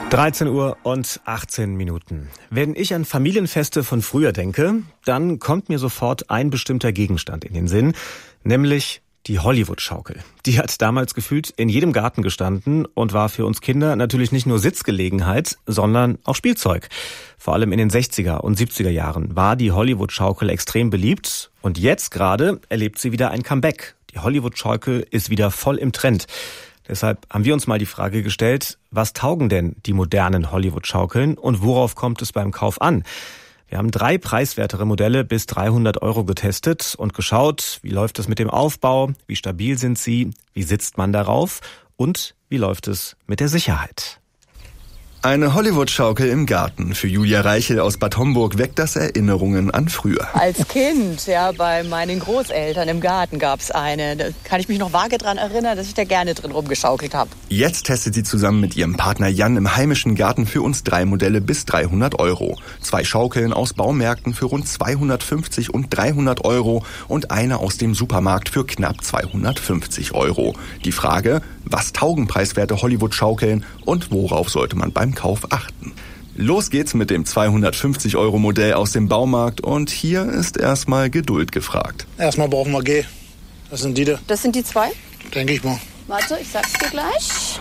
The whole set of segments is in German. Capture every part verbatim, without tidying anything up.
dreizehn Uhr und achtzehn Minuten. Wenn ich an Familienfeste von früher denke, dann kommt mir sofort ein bestimmter Gegenstand in den Sinn, nämlich die Hollywood-Schaukel. Die hat damals gefühlt in jedem Garten gestanden und war für uns Kinder natürlich nicht nur Sitzgelegenheit, sondern auch Spielzeug. Vor allem in den sechziger und siebziger Jahren war die Hollywood-Schaukel extrem beliebt und jetzt gerade erlebt sie wieder ein Comeback. Die Hollywood-Schaukel ist wieder voll im Trend. Deshalb haben wir uns mal die Frage gestellt, was taugen denn die modernen Hollywood-Schaukeln und worauf kommt es beim Kauf an? Wir haben drei preiswertere Modelle bis dreihundert Euro getestet und geschaut, wie läuft es mit dem Aufbau, wie stabil sind sie, wie sitzt man darauf und wie läuft es mit der Sicherheit. Eine Hollywood-Schaukel im Garten. Für Julia Reichel aus Bad Homburg weckt das Erinnerungen an früher. Als Kind, ja, bei meinen Großeltern im Garten gab es eine. Da kann ich mich noch vage dran erinnern, dass ich da gerne drin rumgeschaukelt habe. Jetzt testet sie zusammen mit ihrem Partner Jan im heimischen Garten für uns drei Modelle bis dreihundert Euro. Zwei Schaukeln aus Baumärkten für rund zweihundertfünfzig und dreihundert Euro und eine aus dem Supermarkt für knapp zweihundertfünfzig Euro. Die Frage, was taugen preiswerte Hollywood-Schaukeln und worauf sollte man beim Kauf achten? Los geht's mit dem zweihundertfünfzig Euro Modell aus dem Baumarkt und hier ist erstmal Geduld gefragt. Erstmal brauchen wir G. Das sind die da. Das sind die zwei? Denke ich mal. Warte, ich sag's dir gleich.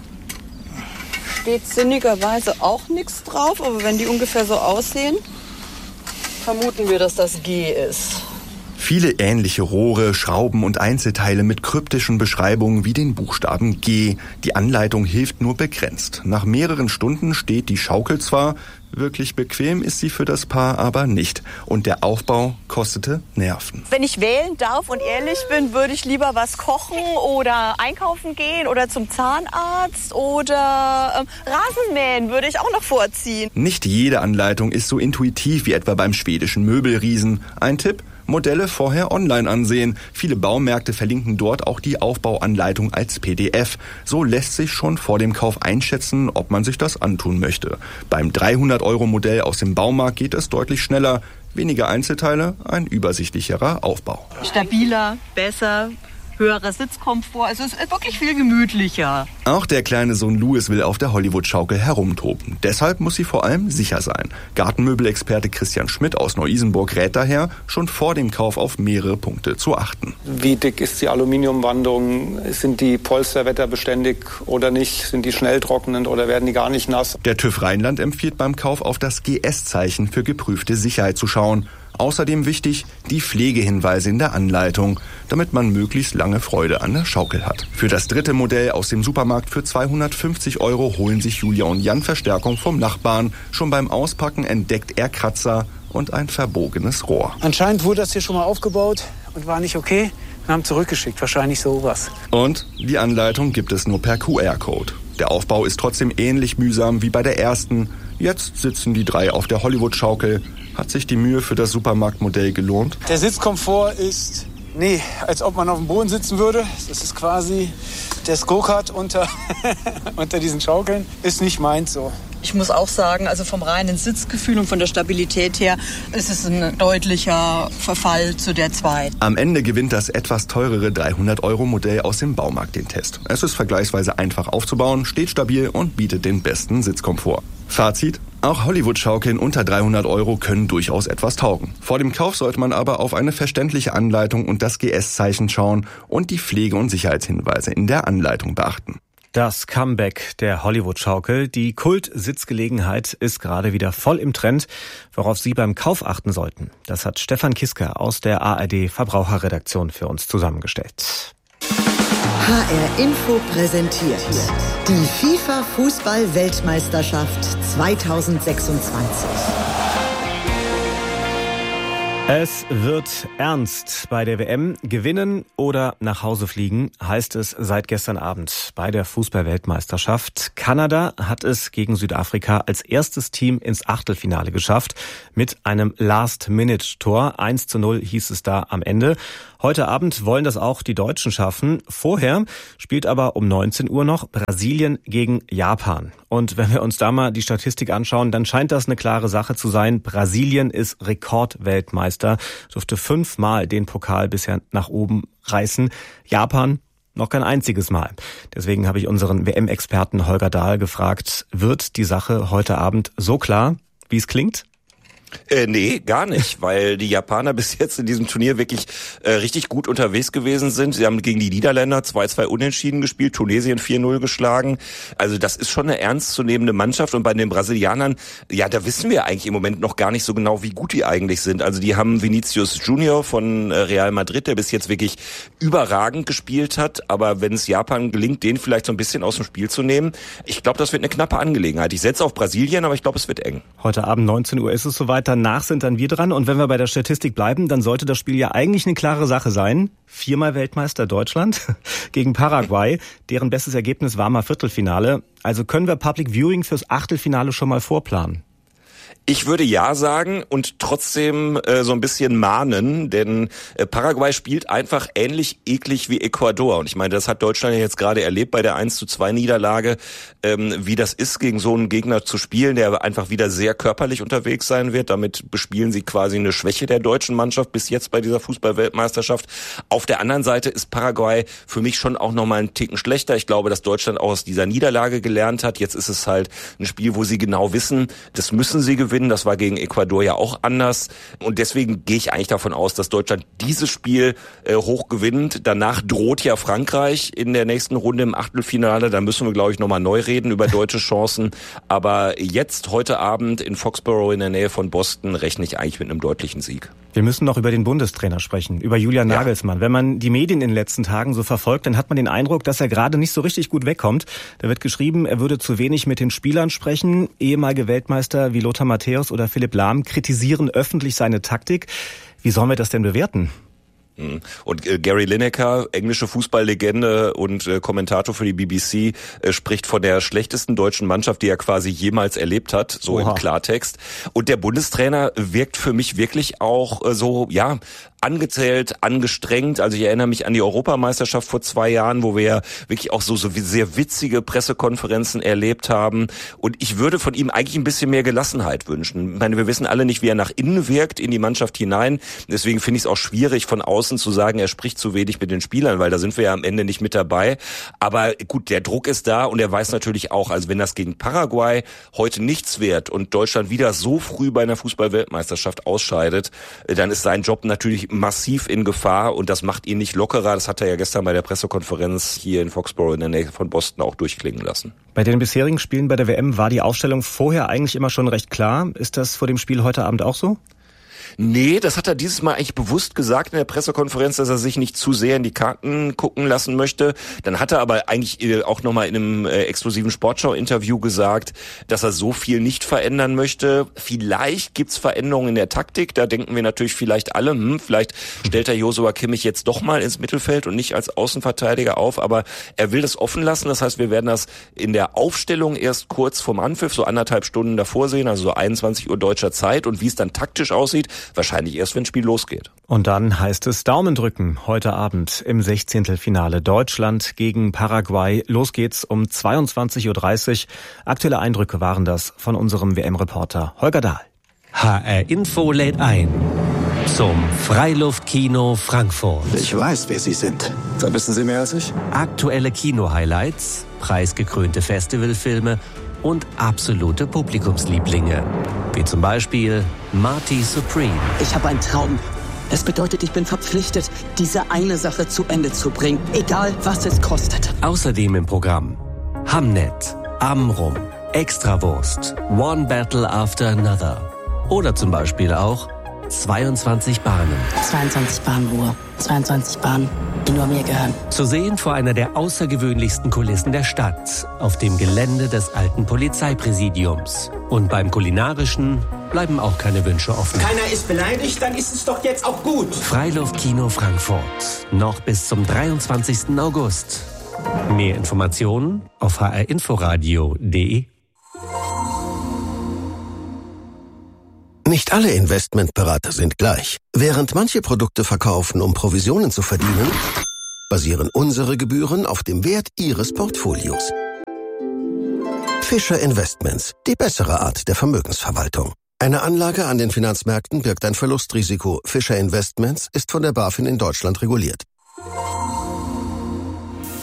Steht sinnigerweise auch nichts drauf, aber wenn die ungefähr so aussehen, vermuten wir, dass das G ist. Viele ähnliche Rohre, Schrauben und Einzelteile mit kryptischen Beschreibungen wie den Buchstaben G. Die Anleitung hilft nur begrenzt. Nach mehreren Stunden steht die Schaukel zwar, wirklich bequem ist sie für das Paar aber nicht. Und der Aufbau kostete Nerven. Wenn ich wählen darf und ehrlich bin, würde ich lieber was kochen oder einkaufen gehen oder zum Zahnarzt oder ähm, Rasenmähen würde ich auch noch vorziehen. Nicht jede Anleitung ist so intuitiv wie etwa beim schwedischen Möbelriesen. Ein Tipp? Modelle vorher online ansehen. Viele Baumärkte verlinken dort auch die Aufbauanleitung als P D F. So lässt sich schon vor dem Kauf einschätzen, ob man sich das antun möchte. Beim dreihundert Euro Modell aus dem Baumarkt geht es deutlich schneller. Weniger Einzelteile, ein übersichtlicherer Aufbau. Stabiler, besser, höherer Sitzkomfort. Also es ist wirklich viel gemütlicher. Auch der kleine Sohn Louis will auf der Hollywood-Schaukel herumtoben. Deshalb muss sie vor allem sicher sein. Gartenmöbelexperte Christian Schmidt aus Neu-Isenburg rät daher, schon vor dem Kauf auf mehrere Punkte zu achten. Wie dick ist die Aluminiumwandung? Sind die Polster wetterbeständig oder nicht? Sind die schnell trocknend oder werden die gar nicht nass? Der TÜV Rheinland empfiehlt beim Kauf auf das G S-Zeichen für geprüfte Sicherheit zu schauen. Außerdem wichtig, die Pflegehinweise in der Anleitung, damit man möglichst lange Freude an der Schaukel hat. Für das dritte Modell aus dem Supermarkt für zweihundertfünfzig Euro holen sich Julia und Jan Verstärkung vom Nachbarn. Schon beim Auspacken entdeckt er Kratzer und ein verbogenes Rohr. Anscheinend wurde das hier schon mal aufgebaut und war nicht okay. Wir haben zurückgeschickt, wahrscheinlich sowas. Und die Anleitung gibt es nur per Q R-Code. Der Aufbau ist trotzdem ähnlich mühsam wie bei der ersten. Jetzt sitzen die drei auf der Hollywood-Schaukel. Hat sich die Mühe für das Supermarktmodell gelohnt? Der Sitzkomfort ist, nee, als ob man auf dem Boden sitzen würde. Das ist quasi der Go-Kart unter, unter diesen Schaukeln. Ist nicht meins so. Ich muss auch sagen, also vom reinen Sitzgefühl und von der Stabilität her ist es ein deutlicher Verfall zu der zwei. Am Ende gewinnt das etwas teurere dreihundert Euro Modell aus dem Baumarkt den Test. Es ist vergleichsweise einfach aufzubauen, steht stabil und bietet den besten Sitzkomfort. Fazit: Auch Hollywood-Schaukeln unter dreihundert Euro können durchaus etwas taugen. Vor dem Kauf sollte man aber auf eine verständliche Anleitung und das G S-Zeichen schauen und die Pflege- und Sicherheitshinweise in der Anleitung beachten. Das Comeback der Hollywood-Schaukel, die Kult-Sitzgelegenheit, ist gerade wieder voll im Trend, worauf Sie beim Kauf achten sollten. Das hat Stefan Kisker aus der A R D-Verbraucherredaktion für uns zusammengestellt. H R Info präsentiert die FIFA-Fußball-Weltmeisterschaft zweitausendsechsundzwanzig. Es wird ernst bei der W M. Gewinnen oder nach Hause fliegen, heißt es seit gestern Abend bei der Fußball-Weltmeisterschaft. Kanada hat es gegen Südafrika als erstes Team ins Achtelfinale geschafft mit einem Last-Minute-Tor. eins zu null hieß es da am Ende. Heute Abend wollen das auch die Deutschen schaffen. Vorher spielt aber um neunzehn Uhr noch Brasilien gegen Japan. Und wenn wir uns da mal die Statistik anschauen, dann scheint das eine klare Sache zu sein. Brasilien ist Rekordweltmeister, durfte fünfmal den Pokal bisher nach oben reißen. Japan Noch kein einziges Mal. Deswegen habe ich unseren W M-Experten Holger Dahl gefragt, wird die Sache heute Abend so klar, wie es klingt? Äh, nee, gar nicht, weil die Japaner bis jetzt in diesem Turnier wirklich äh, richtig gut unterwegs gewesen sind. Sie haben gegen die Niederländer zwei zwei unentschieden gespielt, Tunesien vier null geschlagen. Also das ist schon eine ernstzunehmende Mannschaft. Und bei den Brasilianern, ja, da wissen wir eigentlich im Moment noch gar nicht so genau, wie gut die eigentlich sind. Also die haben Vinicius Junior von äh, Real Madrid, der bis jetzt wirklich überragend gespielt hat. Aber wenn es Japan gelingt, den vielleicht so ein bisschen aus dem Spiel zu nehmen, ich glaube, das wird eine knappe Angelegenheit. Ich setze auf Brasilien, aber ich glaube, es wird eng. Heute Abend neunzehn Uhr ist es soweit. Danach sind dann wir dran. Und wenn wir bei der Statistik bleiben, dann sollte das Spiel ja eigentlich eine klare Sache sein. Viermal Weltmeister Deutschland gegen Paraguay. Deren bestes Ergebnis war mal Viertelfinale. Also können wir Public Viewing fürs Achtelfinale schon mal vorplanen? Ich würde ja sagen und trotzdem äh, so ein bisschen mahnen, denn äh, Paraguay spielt einfach ähnlich eklig wie Ecuador. Und ich meine, das hat Deutschland ja jetzt gerade erlebt bei der eins zu zwei Niederlage, ähm, wie das ist, gegen so einen Gegner zu spielen, der einfach wieder sehr körperlich unterwegs sein wird. Damit bespielen sie quasi eine Schwäche der deutschen Mannschaft bis jetzt bei dieser Fußball-Weltmeisterschaft. Auf der anderen Seite ist Paraguay für mich schon auch nochmal einen Ticken schlechter. Ich glaube, dass Deutschland auch aus dieser Niederlage gelernt hat. Jetzt ist es halt ein Spiel, wo sie genau wissen, das müssen sie gewinnen. Das war gegen Ecuador ja auch anders. Und deswegen gehe ich eigentlich davon aus, dass Deutschland dieses Spiel äh, hoch gewinnt. Danach droht ja Frankreich in der nächsten Runde im Achtelfinale. Da müssen wir, glaube ich, nochmal neu reden über deutsche Chancen. Aber jetzt, heute Abend in Foxborough in der Nähe von Boston, rechne ich eigentlich mit einem deutlichen Sieg. Wir müssen noch über den Bundestrainer sprechen, über Julian ja. Nagelsmann. Wenn man die Medien in den letzten Tagen so verfolgt, dann hat man den Eindruck, dass er gerade nicht so richtig gut wegkommt. Da wird geschrieben, er würde zu wenig mit den Spielern sprechen. Ehemalige Weltmeister wie Lothar Matthäus oder Philipp Lahm kritisieren öffentlich seine Taktik. Wie sollen wir das denn bewerten? Und äh, Gary Lineker, englische Fußballlegende und äh, Kommentator für die B B C, äh, spricht von der schlechtesten deutschen Mannschaft, die er quasi jemals erlebt hat, so Oha. Im Klartext. Und der Bundestrainer wirkt für mich wirklich auch äh, so, ja, angezählt, angestrengt. Also ich erinnere mich an die Europameisterschaft vor zwei Jahren, wo wir ja wirklich auch so, so sehr witzige Pressekonferenzen erlebt haben. Und ich würde von ihm eigentlich ein bisschen mehr Gelassenheit wünschen. Ich meine, wir wissen alle nicht, wie er nach innen wirkt, in die Mannschaft hinein. Deswegen finde ich es auch schwierig, von außen zu sagen, er spricht zu wenig mit den Spielern, weil da sind wir ja am Ende nicht mit dabei. Aber gut, der Druck ist da und er weiß natürlich auch, also wenn das gegen Paraguay heute nichts wird und Deutschland wieder so früh bei einer Fußball-Weltmeisterschaft ausscheidet, dann ist sein Job natürlich massiv in Gefahr und das macht ihn nicht lockerer. Das hat er ja gestern bei der Pressekonferenz hier in Foxborough in der Nähe von Boston auch durchklingen lassen. Bei den bisherigen Spielen bei der W M war die Aufstellung vorher eigentlich immer schon recht klar. Ist das vor dem Spiel heute Abend auch so? Nee, das hat er dieses Mal eigentlich bewusst gesagt in der Pressekonferenz, dass er sich nicht zu sehr in die Karten gucken lassen möchte. Dann hat er aber eigentlich auch nochmal in einem äh, exklusiven Sportschau-Interview gesagt, dass er so viel nicht verändern möchte. Vielleicht gibt's Veränderungen in der Taktik. Da denken wir natürlich vielleicht alle, hm, vielleicht stellt er Joshua Kimmich jetzt doch mal ins Mittelfeld und nicht als Außenverteidiger auf. Aber er will das offen lassen. Das heißt, wir werden das in der Aufstellung erst kurz vorm Anpfiff, so anderthalb Stunden davor sehen, also so einundzwanzig Uhr deutscher Zeit. Und wie es dann taktisch aussieht, wahrscheinlich erst, wenn das Spiel losgeht. Und dann heißt es Daumen drücken heute Abend im Sechzehntelfinale Deutschland gegen Paraguay. Los geht's um zweiundzwanzig Uhr dreißig. Aktuelle Eindrücke waren das von unserem W M-Reporter Holger Dahl. H R Info lädt ein zum Freiluftkino Frankfurt. Ich weiß, wer Sie sind. Da wissen Sie mehr als ich. Aktuelle Kino-Highlights, preisgekrönte Festivalfilme und absolute Publikumslieblinge. Wie zum Beispiel Marty Supreme. Ich habe einen Traum. Es bedeutet, ich bin verpflichtet, diese eine Sache zu Ende zu bringen, egal was es kostet. Außerdem im Programm Hamnet, Amrum, Extrawurst, One Battle After Another. Oder zum Beispiel auch zweiundzwanzig Bahnen. zweiundzwanzig Bahnen, Ruhe. zweiundzwanzig Bahnen, die nur mir gehören. Zu sehen vor einer der außergewöhnlichsten Kulissen der Stadt, auf dem Gelände des alten Polizeipräsidiums. Und beim Kulinarischen bleiben auch keine Wünsche offen. Keiner ist beleidigt, dann ist es doch jetzt auch gut. Freiluftkino Frankfurt. Noch bis zum dreiundzwanzigsten August. Mehr Informationen auf h r inforadio punkt d e. Nicht alle Investmentberater sind gleich. Während manche Produkte verkaufen, um Provisionen zu verdienen, basieren unsere Gebühren auf dem Wert Ihres Portfolios. Fischer Investments, die bessere Art der Vermögensverwaltung. Eine Anlage an den Finanzmärkten birgt ein Verlustrisiko. Fischer Investments ist von der BaFin in Deutschland reguliert.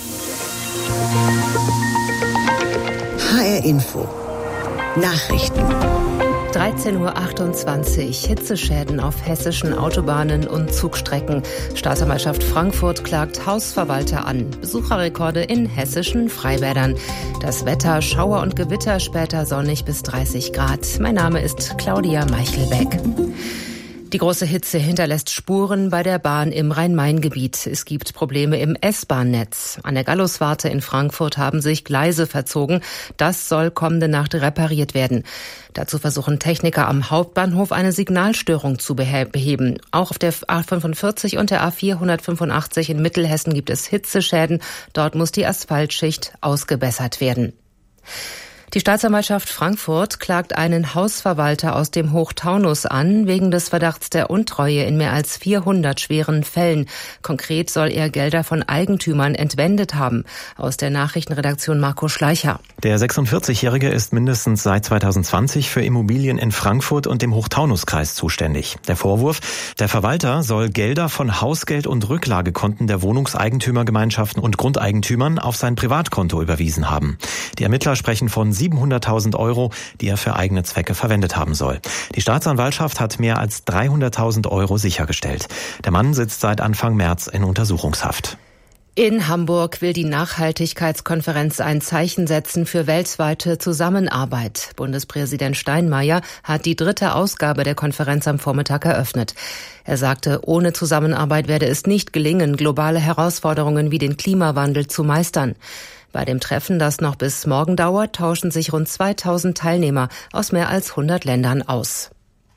H R Info. Nachrichten. dreizehn Uhr achtundzwanzig. Hitzeschäden auf hessischen Autobahnen und Zugstrecken. Staatsanwaltschaft Frankfurt klagt Hausverwalter an. Besucherrekorde in hessischen Freibädern. Das Wetter, Schauer und Gewitter, später sonnig bis dreißig Grad. Mein Name ist Claudia Meichelbeck. Die große Hitze hinterlässt Spuren bei der Bahn im Rhein-Main-Gebiet. Es gibt Probleme im S-Bahn-Netz. An der Galluswarte in Frankfurt haben sich Gleise verzogen. Das soll kommende Nacht repariert werden. Dazu versuchen Techniker am Hauptbahnhof eine Signalstörung zu beheben. Auch auf der A fünfundvierzig und der A vierhundertfünfundachtzig in Mittelhessen gibt es Hitzeschäden. Dort muss die Asphaltschicht ausgebessert werden. Die Staatsanwaltschaft Frankfurt klagt einen Hausverwalter aus dem Hochtaunus an, wegen des Verdachts der Untreue in mehr als vierhundert schweren Fällen. Konkret soll er Gelder von Eigentümern entwendet haben. Aus der Nachrichtenredaktion Marco Schleicher. Der sechsundvierzigjährige ist mindestens seit zweitausendzwanzig für Immobilien in Frankfurt und dem Hochtaunuskreis zuständig. Der Vorwurf: Der Verwalter soll Gelder von Hausgeld- und Rücklagekonten der Wohnungseigentümergemeinschaften und Grundeigentümern auf sein Privatkonto überwiesen haben. Die Ermittler sprechen von siebenhunderttausend Euro, die er für eigene Zwecke verwendet haben soll. Die Staatsanwaltschaft hat mehr als dreihunderttausend Euro sichergestellt. Der Mann sitzt seit Anfang März in Untersuchungshaft. In Hamburg will die Nachhaltigkeitskonferenz ein Zeichen setzen für weltweite Zusammenarbeit. Bundespräsident Steinmeier hat die dritte Ausgabe der Konferenz am Vormittag eröffnet. Er sagte, ohne Zusammenarbeit werde es nicht gelingen, globale Herausforderungen wie den Klimawandel zu meistern. Bei dem Treffen, das noch bis morgen dauert, tauschen sich rund zweitausend Teilnehmer aus mehr als hundert Ländern aus.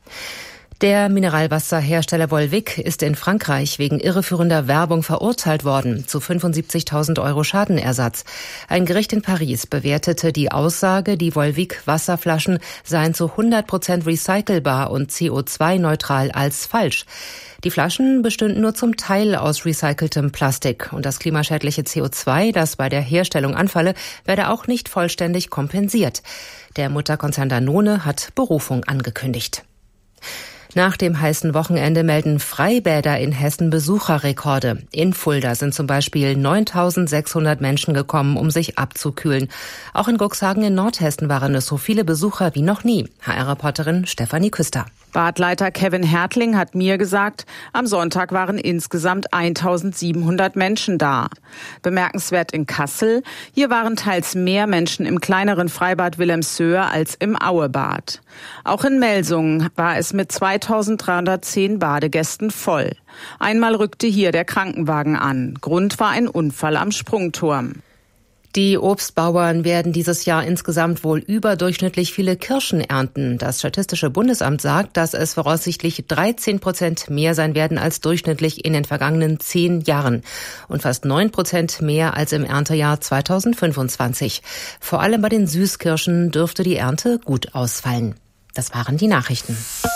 Der Mineralwasserhersteller Volvic ist in Frankreich wegen irreführender Werbung verurteilt worden zu fünfundsiebzigtausend Euro Schadenersatz. Ein Gericht in Paris bewertete die Aussage, die Volvic-Wasserflaschen seien zu hundert Prozent recycelbar und C O zwei neutral als falsch. Die Flaschen bestünden nur zum Teil aus recyceltem Plastik und das klimaschädliche C O zwei, das bei der Herstellung anfalle, werde auch nicht vollständig kompensiert. Der Mutterkonzern Danone hat Berufung angekündigt. Nach dem heißen Wochenende melden Freibäder in Hessen Besucherrekorde. In Fulda sind zum Beispiel neuntausendsechshundert Menschen gekommen, um sich abzukühlen. Auch in Cuxhagen in Nordhessen waren es so viele Besucher wie noch nie. H R-Reporterin Stefanie Küster. Badleiter Kevin Hertling hat mir gesagt, am Sonntag waren insgesamt eintausendsiebenhundert Menschen da. Bemerkenswert in Kassel, hier waren teils mehr Menschen im kleineren Freibad Wilhelmshöhe als im Auebad. Auch in Melsungen war es mit zweitausenddreihundertzehn Badegästen voll. Einmal rückte hier der Krankenwagen an. Grund war ein Unfall am Sprungturm. Die Obstbauern werden dieses Jahr insgesamt wohl überdurchschnittlich viele Kirschen ernten. Das Statistische Bundesamt sagt, dass es voraussichtlich dreizehn Prozent mehr sein werden als durchschnittlich in den vergangenen zehn Jahren und fast neun Prozent mehr als im Erntejahr zweitausendfünfundzwanzig. Vor allem bei den Süßkirschen dürfte die Ernte gut ausfallen. Das waren die Nachrichten.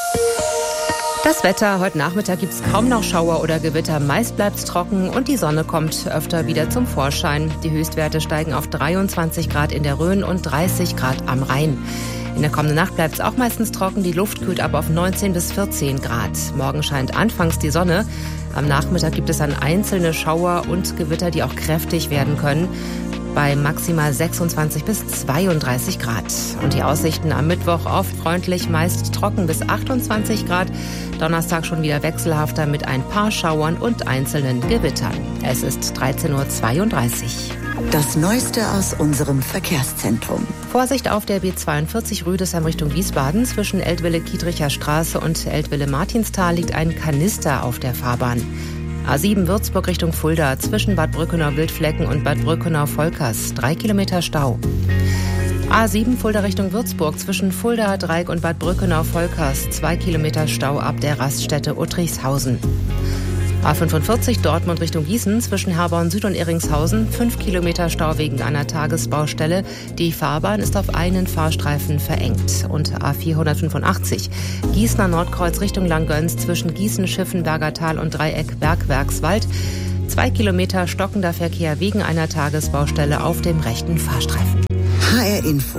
Das Wetter, heute Nachmittag gibt es kaum noch Schauer oder Gewitter, meist bleibt es trocken und die Sonne kommt öfter wieder zum Vorschein. Die Höchstwerte steigen auf dreiundzwanzig Grad in der Rhön und dreißig Grad am Rhein. In der kommenden Nacht bleibt es auch meistens trocken, die Luft kühlt ab auf neunzehn bis vierzehn Grad. Morgen scheint anfangs die Sonne. Am Nachmittag gibt es dann einzelne Schauer und Gewitter, die auch kräftig werden können. Bei maximal sechsundzwanzig bis zweiunddreißig Grad. Und die Aussichten am Mittwoch oft freundlich, meist trocken bis achtundzwanzig Grad. Donnerstag schon wieder wechselhafter mit ein paar Schauern und einzelnen Gewittern. Es ist dreizehn Uhr zweiunddreißig. Das Neueste aus unserem Verkehrszentrum. Vorsicht auf der B zweiundvierzig Rüdesheim Richtung Wiesbaden. Zwischen Eltville-Kiedricher Straße und Eltville-Martinstal liegt ein Kanister auf der Fahrbahn. A sieben Würzburg Richtung Fulda, zwischen Bad Brückenau-Wildflecken und Bad Brückenau-Volkers, drei Kilometer Stau. A sieben Fulda Richtung Würzburg, zwischen Fulda Dreieck und Bad Brückenau-Volkers, zwei Kilometer Stau ab der Raststätte Uttrichshausen. A fünfundvierzig Dortmund Richtung Gießen, zwischen Herborn Süd und Ehringshausen, fünf Kilometer Stau wegen einer Tagesbaustelle. Die Fahrbahn ist auf einen Fahrstreifen verengt. Und A vierhundertfünfundachtzig Gießener Nordkreuz Richtung Langgöns, zwischen Gießen, Schiffenberger Tal und Dreieck Bergwerkswald. Zwei Kilometer stockender Verkehr wegen einer Tagesbaustelle auf dem rechten Fahrstreifen. H R Info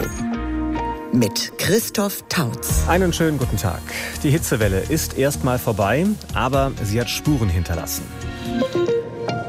mit Christoph Tautz. Einen schönen guten Tag. Die Hitzewelle ist erstmal vorbei, aber sie hat Spuren hinterlassen.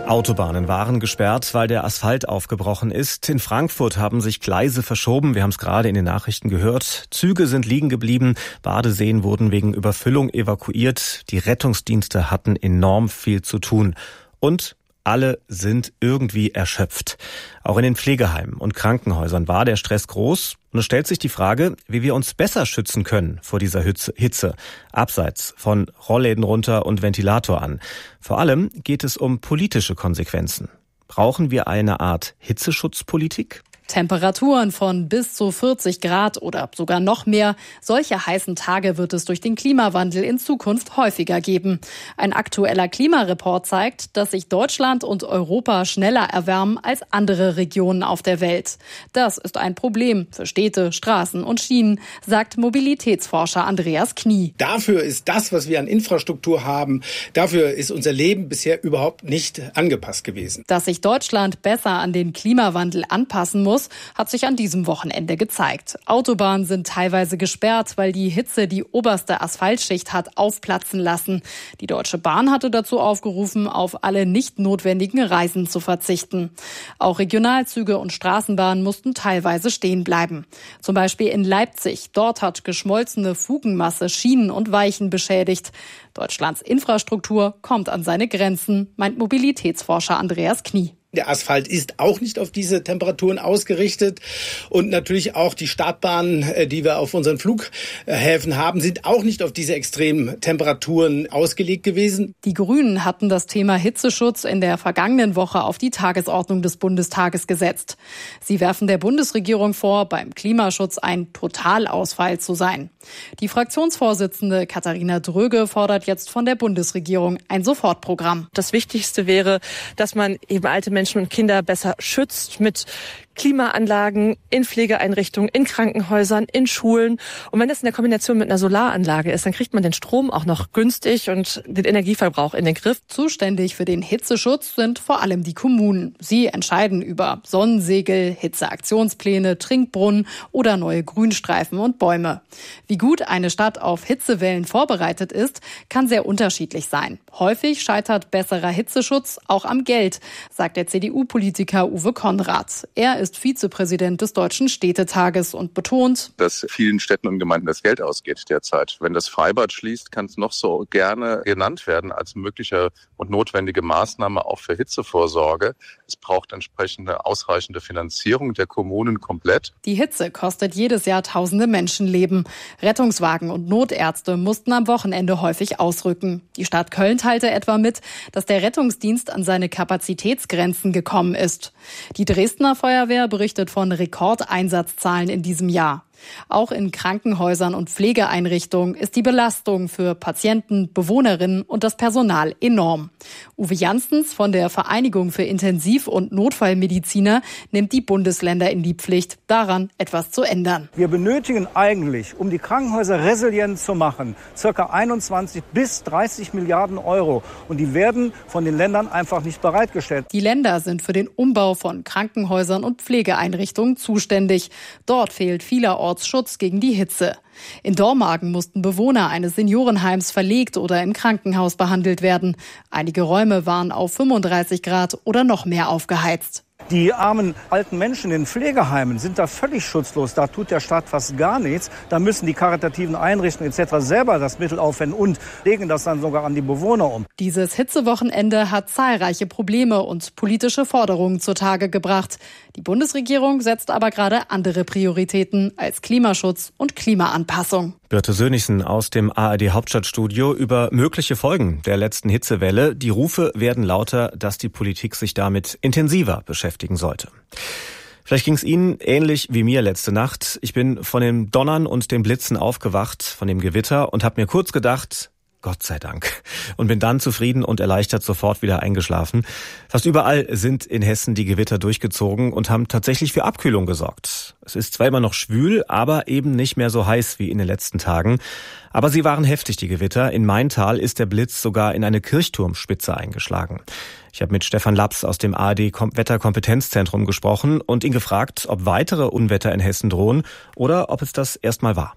Autobahnen waren gesperrt, weil der Asphalt aufgebrochen ist. In Frankfurt haben sich Gleise verschoben. Wir haben es gerade in den Nachrichten gehört. Züge sind liegen geblieben. Badeseen wurden wegen Überfüllung evakuiert. Die Rettungsdienste hatten enorm viel zu tun. Und alle sind irgendwie erschöpft. Auch in den Pflegeheimen und Krankenhäusern war der Stress groß. Und es stellt sich die Frage, wie wir uns besser schützen können vor dieser Hitze, abseits von Rollläden runter und Ventilator an. Vor allem geht es um politische Konsequenzen. Brauchen wir eine Art Hitzeschutzpolitik? Temperaturen von bis zu vierzig Grad oder sogar noch mehr. Solche heißen Tage wird es durch den Klimawandel in Zukunft häufiger geben. Ein aktueller Klimareport zeigt, dass sich Deutschland und Europa schneller erwärmen als andere Regionen auf der Welt. Das ist ein Problem für Städte, Straßen und Schienen, sagt Mobilitätsforscher Andreas Knie. Dafür ist das, was wir an Infrastruktur haben, dafür ist unser Leben bisher überhaupt nicht angepasst gewesen. Dass sich Deutschland besser an den Klimawandel anpassen muss, hat sich an diesem Wochenende gezeigt. Autobahnen sind teilweise gesperrt, weil die Hitze die oberste Asphaltschicht hat aufplatzen lassen. Die Deutsche Bahn hatte dazu aufgerufen, auf alle nicht notwendigen Reisen zu verzichten. Auch Regionalzüge und Straßenbahnen mussten teilweise stehen bleiben. Zum Beispiel in Leipzig. Dort hat geschmolzene Fugenmasse Schienen und Weichen beschädigt. Deutschlands Infrastruktur kommt an seine Grenzen, meint Mobilitätsforscher Andreas Knie. Der Asphalt ist auch nicht auf diese Temperaturen ausgerichtet und natürlich auch die Startbahnen, die wir auf unseren Flughäfen haben, sind auch nicht auf diese extremen Temperaturen ausgelegt gewesen. Die Grünen hatten das Thema Hitzeschutz in der vergangenen Woche auf die Tagesordnung des Bundestages gesetzt. Sie werfen der Bundesregierung vor, beim Klimaschutz ein Totalausfall zu sein. Die Fraktionsvorsitzende Katharina Dröge fordert jetzt von der Bundesregierung ein Sofortprogramm. Das Wichtigste wäre, dass man eben alte Menschen Menschen und Kinder besser schützt mit Klimaanlagen in Pflegeeinrichtungen, in Krankenhäusern, in Schulen. Und wenn das in der Kombination mit einer Solaranlage ist, dann kriegt man den Strom auch noch günstig und den Energieverbrauch in den Griff. Zuständig für den Hitzeschutz sind vor allem die Kommunen. Sie entscheiden über Sonnensegel, Hitzeaktionspläne, Trinkbrunnen oder neue Grünstreifen und Bäume. Wie gut eine Stadt auf Hitzewellen vorbereitet ist, kann sehr unterschiedlich sein. Häufig scheitert besserer Hitzeschutz auch am Geld, sagt der C D U-Politiker Uwe Konrad. Er ist Vizepräsident des Deutschen Städtetages und betont, dass vielen Städten und Gemeinden das Geld ausgeht derzeit. Wenn das Freibad schließt, kann es noch so gerne genannt werden als mögliche und notwendige Maßnahme auch für Hitzevorsorge. Es braucht entsprechende ausreichende Finanzierung der Kommunen komplett. Die Hitze kostet jedes Jahr tausende Menschenleben. Rettungswagen und Notärzte mussten am Wochenende häufig ausrücken. Die Stadt Köln teilte etwa mit, dass der Rettungsdienst an seine Kapazitätsgrenzen gekommen ist. Die Dresdner Feuerwehr berichtet von Rekordeinsatzzahlen in diesem Jahr. Auch in Krankenhäusern und Pflegeeinrichtungen ist die Belastung für Patienten, Bewohnerinnen und das Personal enorm. Uwe Janssens von der Vereinigung für Intensiv- und Notfallmediziner nimmt die Bundesländer in die Pflicht, daran etwas zu ändern. Wir benötigen eigentlich, um die Krankenhäuser resilient zu machen, ca. einundzwanzig bis dreißig Milliarden Euro. Und die werden von den Ländern einfach nicht bereitgestellt. Die Länder sind für den Umbau von Krankenhäusern und Pflegeeinrichtungen zuständig. Dort fehlt vielerorts Schutz gegen die Hitze. In Dormagen mussten Bewohner eines Seniorenheims verlegt oder im Krankenhaus behandelt werden. Einige Räume waren auf fünfunddreißig Grad oder noch mehr aufgeheizt. Die armen alten Menschen in Pflegeheimen sind da völlig schutzlos. Da tut der Staat fast gar nichts. Da müssen die karitativen Einrichtungen et cetera selber das Mittel aufwenden und legen das dann sogar an die Bewohner um. Dieses Hitzewochenende hat zahlreiche Probleme und politische Forderungen zutage gebracht. Die Bundesregierung setzt aber gerade andere Prioritäten als Klimaschutz und Klimaanpassung. Birte Sönnigsen aus dem A R D-Hauptstadtstudio über mögliche Folgen der letzten Hitzewelle. Die Rufe werden lauter, dass die Politik sich damit intensiver beschäftigen sollte. Vielleicht ging es Ihnen ähnlich wie mir letzte Nacht. Ich bin von dem Donnern und den Blitzen aufgewacht, von dem Gewitter und habe mir kurz gedacht, Gott sei Dank. Und bin dann zufrieden und erleichtert sofort wieder eingeschlafen. Fast überall sind in Hessen die Gewitter durchgezogen und haben tatsächlich für Abkühlung gesorgt. Es ist zwar immer noch schwül, aber eben nicht mehr so heiß wie in den letzten Tagen. Aber sie waren heftig, die Gewitter. In Maintal ist der Blitz sogar in eine Kirchturmspitze eingeschlagen. Ich habe mit Stefan Laps aus dem A R D-Wetterkompetenzzentrum gesprochen und ihn gefragt, ob weitere Unwetter in Hessen drohen oder ob es das erstmal war.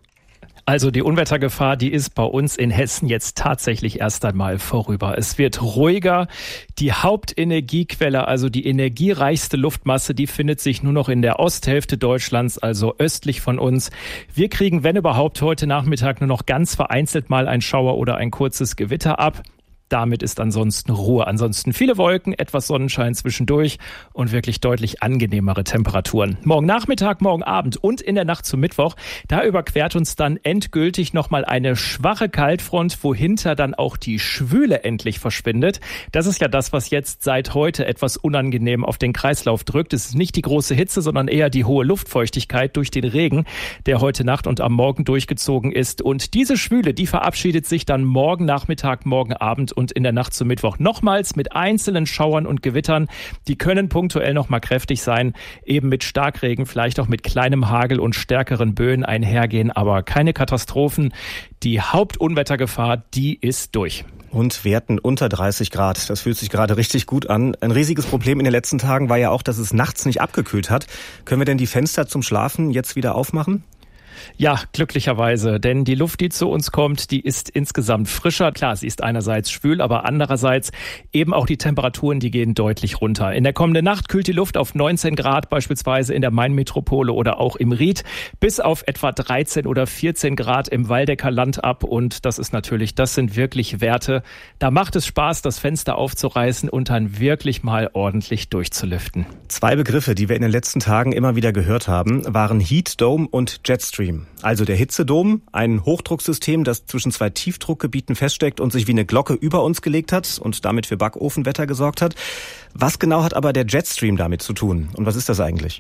Also die Unwettergefahr, die ist bei uns in Hessen jetzt tatsächlich erst einmal vorüber. Es wird ruhiger. Die Hauptenergiequelle, also die energiereichste Luftmasse, die findet sich nur noch in der Osthälfte Deutschlands, also östlich von uns. Wir kriegen, wenn überhaupt, heute Nachmittag nur noch ganz vereinzelt mal ein Schauer oder ein kurzes Gewitter ab. Damit ist ansonsten Ruhe. Ansonsten viele Wolken, etwas Sonnenschein zwischendurch und wirklich deutlich angenehmere Temperaturen. Morgen Nachmittag, morgen Abend und in der Nacht zum Mittwoch, da überquert uns dann endgültig nochmal eine schwache Kaltfront, wohinter dann auch die Schwüle endlich verschwindet. Das ist ja das, was jetzt seit heute etwas unangenehm auf den Kreislauf drückt. Es ist nicht die große Hitze, sondern eher die hohe Luftfeuchtigkeit durch den Regen, der heute Nacht und am Morgen durchgezogen ist. Und diese Schwüle, die verabschiedet sich dann morgen Nachmittag, morgen Abend und in der Nacht zum Mittwoch nochmals mit einzelnen Schauern und Gewittern. Die können punktuell noch mal kräftig sein, eben mit Starkregen, vielleicht auch mit kleinem Hagel und stärkeren Böen einhergehen, aber keine Katastrophen. Die Hauptunwettergefahr, die ist durch. Und Werten unter dreißig Grad. Das fühlt sich gerade richtig gut an. Ein riesiges Problem in den letzten Tagen war ja auch, dass es nachts nicht abgekühlt hat. Können wir denn die Fenster zum Schlafen jetzt wieder aufmachen? Ja, glücklicherweise, denn die Luft, die zu uns kommt, die ist insgesamt frischer. Klar, sie ist einerseits schwül, aber andererseits eben auch die Temperaturen, die gehen deutlich runter. In der kommenden Nacht kühlt die Luft auf neunzehn Grad, beispielsweise in der Main-Metropole oder auch im Ried, bis auf etwa dreizehn oder vierzehn Grad im Waldecker Land ab. Und das ist natürlich, das sind wirklich Werte. Da macht es Spaß, das Fenster aufzureißen und dann wirklich mal ordentlich durchzulüften. Zwei Begriffe, die wir in den letzten Tagen immer wieder gehört haben, waren Heat Dome und Jetstream. Also der Hitzedom, ein Hochdrucksystem, das zwischen zwei Tiefdruckgebieten feststeckt und sich wie eine Glocke über uns gelegt hat und damit für Backofenwetter gesorgt hat. Was genau hat aber der Jetstream damit zu tun? Und was ist das eigentlich?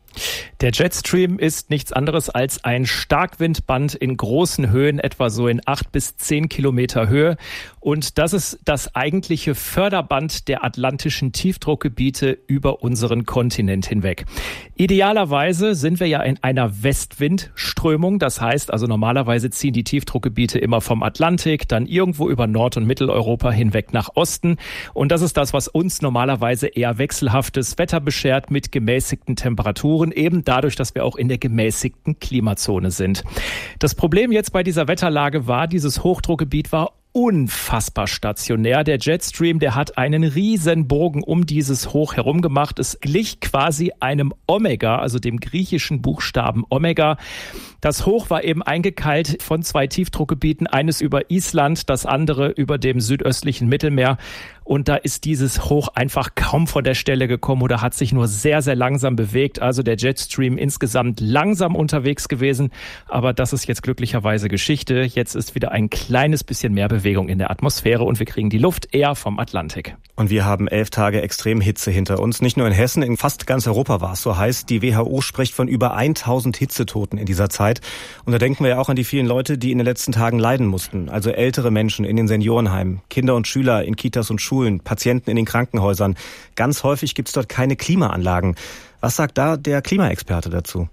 Der Jetstream ist nichts anderes als ein Starkwindband in großen Höhen, etwa so in acht bis zehn Kilometer Höhe. Und das ist das eigentliche Förderband der atlantischen Tiefdruckgebiete über unseren Kontinent hinweg. Idealerweise sind wir ja in einer Westwindströmung. Das heißt also normalerweise ziehen die Tiefdruckgebiete immer vom Atlantik, dann irgendwo über Nord- und Mitteleuropa hinweg nach Osten. Und das ist das, was uns normalerweise eher wechselhaftes Wetter beschert mit gemäßigten Temperaturen. Eben dadurch, dass wir auch in der gemäßigten Klimazone sind. Das Problem jetzt bei dieser Wetterlage war, dieses Hochdruckgebiet war unfassbar stationär. Der Jetstream, der hat einen riesen Bogen um dieses Hoch herum gemacht. Es glich quasi einem Omega, also dem griechischen Buchstaben Omega. Das Hoch war eben eingekeilt von zwei Tiefdruckgebieten, eines über Island, das andere über dem südöstlichen Mittelmeer. Und da ist dieses Hoch einfach kaum von der Stelle gekommen oder hat sich nur sehr, sehr langsam bewegt. Also der Jetstream insgesamt langsam unterwegs gewesen. Aber das ist jetzt glücklicherweise Geschichte. Jetzt ist wieder ein kleines bisschen mehr Bewegung in der Atmosphäre und wir kriegen die Luft eher vom Atlantik. Und wir haben elf Tage Extremhitze hinter uns. Nicht nur in Hessen, in fast ganz Europa war es so heiß. Die W H O spricht von über tausend Hitzetoten in dieser Zeit. Und da denken wir ja auch an die vielen Leute, die in den letzten Tagen leiden mussten. Also ältere Menschen in den Seniorenheimen, Kinder und Schüler in Kitas und Schulen, Patienten in den Krankenhäusern. Ganz häufig gibt es dort keine Klimaanlagen. Was sagt da der Klimaexperte dazu?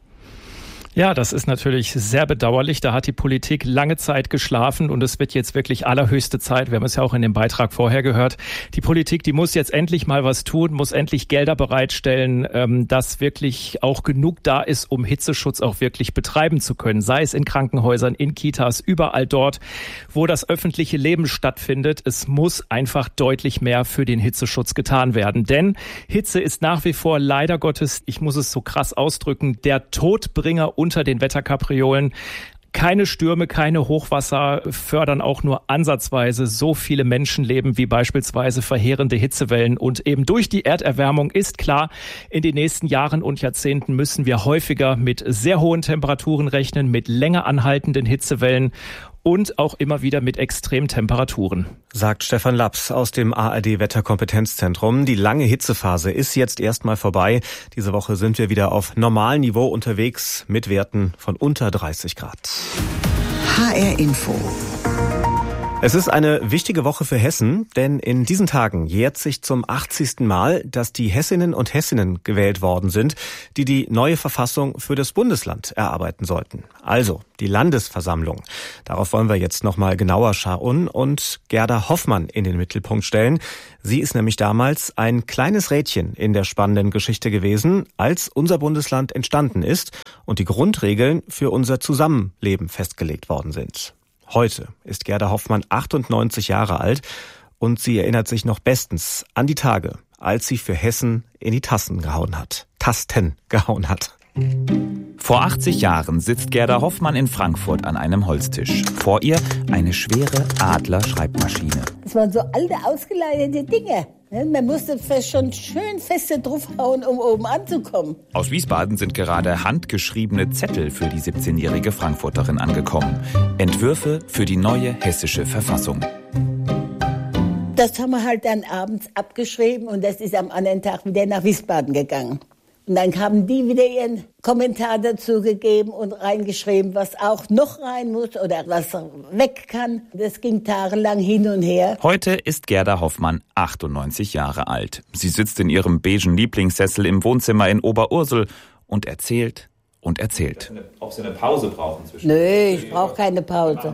Ja, das ist natürlich sehr bedauerlich. Da hat die Politik lange Zeit geschlafen und es wird jetzt wirklich allerhöchste Zeit. Wir haben es ja auch in dem Beitrag vorher gehört. Die Politik, die muss jetzt endlich mal was tun, muss endlich Gelder bereitstellen, dass wirklich auch genug da ist, um Hitzeschutz auch wirklich betreiben zu können. Sei es in Krankenhäusern, in Kitas, überall dort, wo das öffentliche Leben stattfindet. Es muss einfach deutlich mehr für den Hitzeschutz getan werden. Denn Hitze ist nach wie vor leider Gottes, ich muss es so krass ausdrücken, der Todbringer unter den Wetterkapriolen. Keine Stürme, keine Hochwasser fördern auch nur ansatzweise so viele Menschenleben wie beispielsweise verheerende Hitzewellen. Und eben durch die Erderwärmung ist klar, in den nächsten Jahren und Jahrzehnten müssen wir häufiger mit sehr hohen Temperaturen rechnen, mit länger anhaltenden Hitzewellen und auch immer wieder mit Extremtemperaturen. Sagt Stefan Laps aus dem A R D-Wetterkompetenzzentrum. Die lange Hitzephase ist jetzt erstmal vorbei. Diese Woche sind wir wieder auf normalem Niveau unterwegs mit Werten von unter dreißig Grad. H R Info. Es ist eine wichtige Woche für Hessen, denn in diesen Tagen jährt sich zum achtzigsten Mal, dass die Hessinnen und Hessinnen gewählt worden sind, die die neue Verfassung für das Bundesland erarbeiten sollten. Also die Landesversammlung. Darauf wollen wir jetzt nochmal genauer schauen und Gerda Hoffmann in den Mittelpunkt stellen. Sie ist nämlich damals ein kleines Rädchen in der spannenden Geschichte gewesen, als unser Bundesland entstanden ist und die Grundregeln für unser Zusammenleben festgelegt worden sind. Heute ist Gerda Hoffmann achtundneunzig Jahre alt und sie erinnert sich noch bestens an die Tage, als sie für Hessen in die Tasten gehauen hat. Tasten gehauen hat. Vor achtzig Jahren sitzt Gerda Hoffmann in Frankfurt an einem Holztisch. Vor ihr eine schwere Adler-Schreibmaschine. Das waren so alte, ausgeleitete Dinge. Man musste schon schön feste draufhauen, um oben anzukommen. Aus Wiesbaden sind gerade handgeschriebene Zettel für die siebzehnjährige Frankfurterin angekommen. Entwürfe für die neue hessische Verfassung. Das haben wir halt dann abends abgeschrieben und das ist am anderen Tag wieder nach Wiesbaden gegangen. Und dann haben die wieder ihren Kommentar dazu gegeben und reingeschrieben, was auch noch rein muss oder was weg kann. Das ging tagelang hin und her. Heute ist Gerda Hoffmann achtundneunzig Jahre alt. Sie sitzt in ihrem beigen Lieblingssessel im Wohnzimmer in Oberursel und erzählt und erzählt. Ob Sie eine Pause brauchen zwischen. Nö, ich brauche keine Pause.